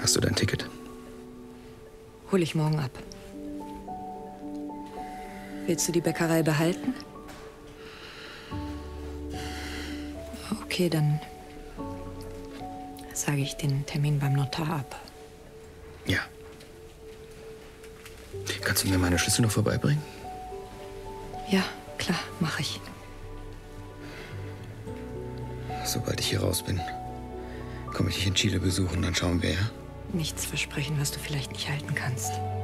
Hast du dein Ticket? Hol ich morgen ab. Willst du die Bäckerei behalten? Okay, dann sage ich den Termin beim Notar ab. Ja. Kannst du mir meine Schlüssel noch vorbeibringen? Ja, klar, mache ich. Sobald ich hier raus bin, komme ich dich in Chile besuchen, dann schauen wir, ja? Nichts versprechen, was du vielleicht nicht halten kannst.